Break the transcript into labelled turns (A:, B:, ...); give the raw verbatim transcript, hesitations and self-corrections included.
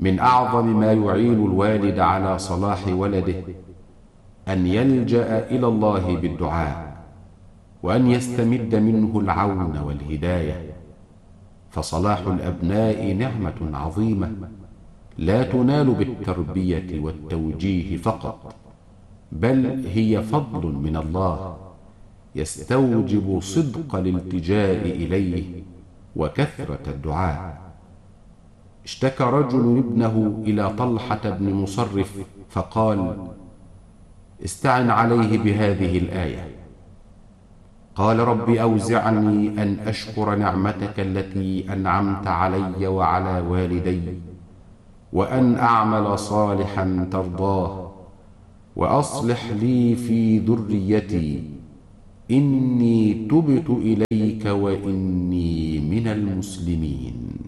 A: من أعظم ما يعين الوالد على صلاح ولده أن يلجأ إلى الله بالدعاء، وأن يستمد منه العون والهداية، فصلاح الأبناء نعمة عظيمة لا تنال بالتربية والتوجيه فقط، بل هي فضل من الله يستوجب صدق الالتجاء إليه وكثرة الدعاء. اشتكى رجل ابنه إلى طلحة بن مصرف فقال: استعن عليه بهذه الآية. قال: رب أوزعني أن أشكر نعمتك التي أنعمت علي وعلى والدي، وأن أعمل صالحا ترضاه، وأصلح لي في ذريتي، إني تبت إليك وإني من المسلمين.